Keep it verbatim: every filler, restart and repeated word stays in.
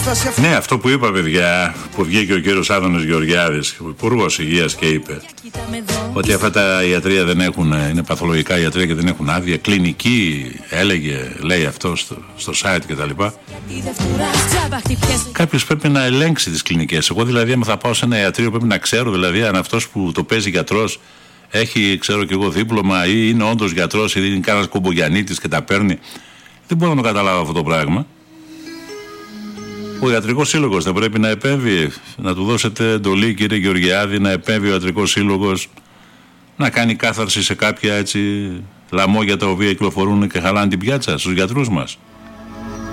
Ναι, αυτό που είπα, παιδιά, που βγήκε ο κύριος Άδωνης Γεωργιάδης, ο Υπουργός Υγείας, και είπε ότι αυτά τα ιατρεία δεν έχουν, είναι παθολογικά ιατρεία και δεν έχουν άδεια. Κλινική, έλεγε, λέει αυτό στο, στο site κτλ. Κάποιος πρέπει να ελέγξει τις κλινικές. Εγώ δηλαδή, αν θα πάω σε ένα ιατρείο, πρέπει να ξέρω δηλαδή αν αυτός που το παίζει γιατρός έχει, ξέρω κι εγώ, δίπλωμα ή είναι όντως γιατρός ή είναι κανένας κομπογιανίτης και τα παίρνει. Δεν μπορώ να το καταλάβω αυτό το πράγμα. Ο Ιατρικός Σύλλογος δεν πρέπει να επέμβει, να του δώσετε εντολή, κύριε Γεωργιάδη, να επέμβει ο Ιατρικός Σύλλογος, να κάνει κάθαρση σε κάποια έτσι λαμόγια τα οποία κυκλοφορούν και χαλάνε την πιάτσα στους γιατρούς μας.